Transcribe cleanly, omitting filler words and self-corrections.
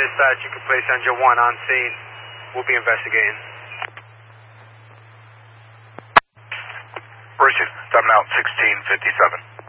dispatch, you can place engine 1 on scene. We'll be investigating. Richard, 7 out, 1657.